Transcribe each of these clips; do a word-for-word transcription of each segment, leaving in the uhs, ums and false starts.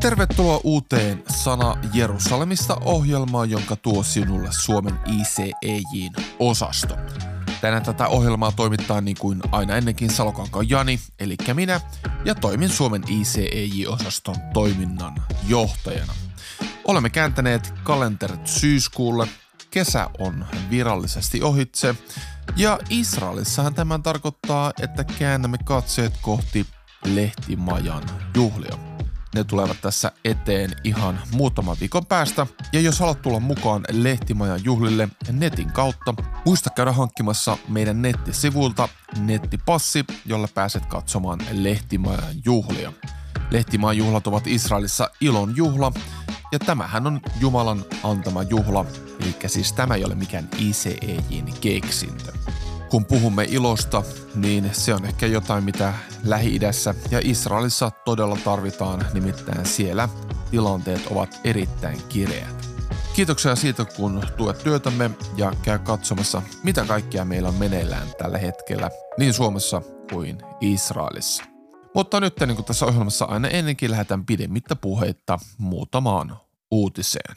Tervetuloa uuteen Sana Jerusalemista -ohjelmaan, jonka tuo sinulle Suomen I C E J-osasto. Tänään tätä ohjelmaa toimittaa niin kuin aina ennenkin Salokankaan Jani, eli minä, ja toimin Suomen I C E J-osaston toiminnan johtajana. Olemme kääntäneet kalenterit syyskuulle, kesä on virallisesti ohitse, ja Israelissahan tämän tarkoittaa, että käännämme katseet kohti Lehtimajan juhlia. Ne tulevat tässä eteen ihan muutaman viikon päästä, ja jos haluat tulla mukaan Lehtimajan juhlille netin kautta, muista käydä hankkimassa meidän nettisivuilta nettipassi, jolla pääset katsomaan Lehtimajan juhlia. Lehtimajan juhlat ovat Israelissa ilon juhla, ja tämähän on Jumalan antama juhla, eli siis tämä ei ole mikään I C E J:n keksintö. Kun puhumme ilosta, niin se on ehkä jotain, mitä Lähi-idässä ja Israelissa todella tarvitaan, nimittäin siellä tilanteet ovat erittäin kireät. Kiitoksia siitä, kun tuet työtämme ja käy katsomassa, mitä kaikkea meillä on meneillään tällä hetkellä niin Suomessa kuin Israelissa. Mutta nyt, niin kuin tässä ohjelmassa aina ennenkin, lähdetään pidemmittä puheitta muutamaan uutiseen.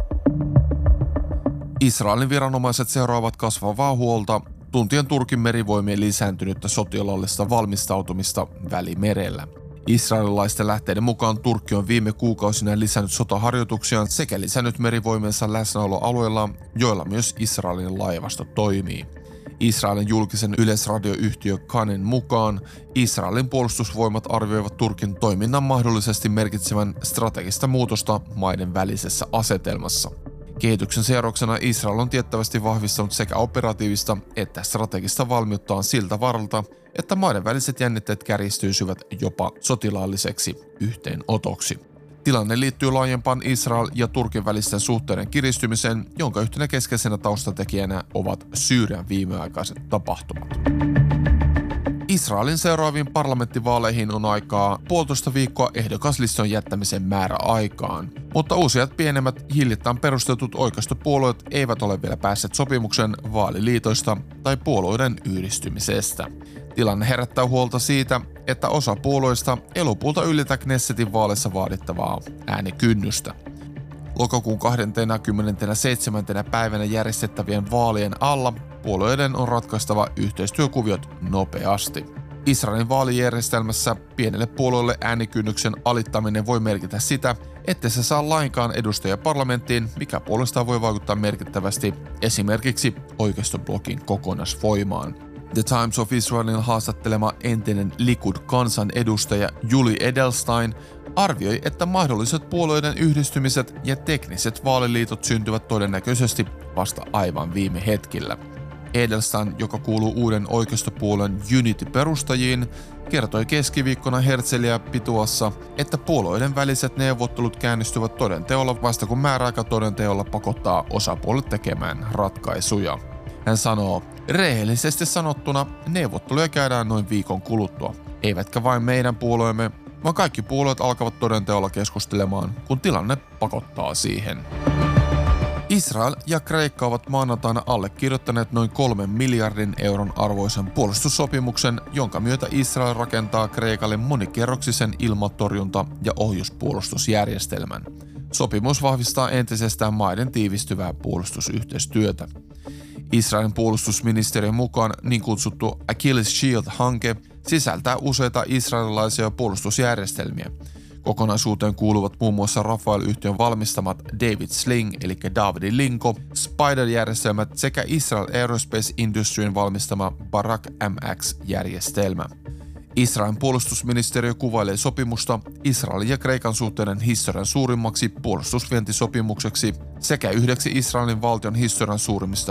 Israelin viranomaiset seuraavat kasvavaa huolta tuntien Turkin merivoimien lisääntynyttä sotilaallista valmistautumista Välimerellä. Israelilaisten lähteiden mukaan Turkki on viime kuukausina lisännyt sotaharjoituksiaan sekä lisännyt merivoimiensa läsnäoloalueilla, joilla myös Israelin laivasto toimii. Israelin julkisen yleisradioyhtiö Kanen mukaan Israelin puolustusvoimat arvioivat Turkin toiminnan mahdollisesti merkitsevän strategista muutosta maiden välisessä asetelmassa. Kehityksen seurauksena Israel on tiettävästi vahvistanut sekä operatiivista että strategista valmiuttaan siltä varalta, että maiden väliset jännitteet kärjistyisivät jopa sotilaalliseksi yhteenotoksi. Tilanne liittyy laajempaan Israel ja Turkin välisten suhteiden kiristymiseen, jonka yhtenä keskeisenä taustatekijänä ovat Syyrian viimeaikaiset tapahtumat. Israelin seuraaviin parlamenttivaaleihin on aikaa puolitoista viikkoa ehdokasliston jättämisen määräaikaan, mutta useat pienemmät hiljattain perustetut oikeistopuolueet eivät ole vielä päässeet sopimuksen vaaliliitoista tai puolueiden yhdistymisestä. Tilanne herättää huolta siitä, että osa puolueista ei lopulta ylitä Knessetin vaaleissa vaadittavaa äänikynnystä. Lokakuun kahdeskymmenesseitsemäs päivänä järjestettävien vaalien alla puolueiden on ratkaistava yhteistyökuviot nopeasti. Israelin vaalijärjestelmässä pienelle puolueelle äänikynnyksen alittaminen voi merkitä sitä, että se saa lainkaan edustajia parlamenttiin, mikä puolestaan voi vaikuttaa merkittävästi esimerkiksi oikeistoblokin kokonaisvoimaan. The Times of Israelin haastattelema entinen Likud-kansanedustaja Julie Edelstein arvioi, että mahdolliset puolueiden yhdistymiset ja tekniset vaaliliitot syntyvät todennäköisesti vasta aivan viime hetkillä. Edelstein, joka kuuluu uuden oikeistopuolueen Unity-perustajiin, kertoi keskiviikkona Herzliya Pituassa, että puolueiden väliset neuvottelut käynnistyvät todenteolla vasta kun määräaika todenteolla pakottaa osapuolet tekemään ratkaisuja. Hän sanoo, rehellisesti sanottuna neuvotteluja käydään noin viikon kuluttua. Eivätkä vain meidän puolueemme, vaan kaikki puolueet alkavat todenteolla keskustelemaan, kun tilanne pakottaa siihen. Israel ja Kreikka ovat maanantaina allekirjoittaneet noin kolmen miljardin euron arvoisen puolustussopimuksen, jonka myötä Israel rakentaa Kreikalle monikerroksisen ilmatorjunta- ja ohjuspuolustusjärjestelmän. Sopimus vahvistaa entisestään maiden tiivistyvää puolustusyhteistyötä. Israelin puolustusministeriön mukaan niin kutsuttu Achilles Shield-hanke sisältää useita israelilaisia puolustusjärjestelmiä. Kokonaisuuteen kuuluvat muun muassa Rafael-yhtiön valmistamat David Sling eli Davidin linko, Spider-järjestelmät sekä Israel Aerospace Industryn valmistama Barak M X-järjestelmä. Israelin puolustusministeriö kuvailee sopimusta Israelin ja Kreikan suhteiden historian suurimmaksi puolustusvientisopimukseksi sekä yhdeksi Israelin valtion historian suurimmista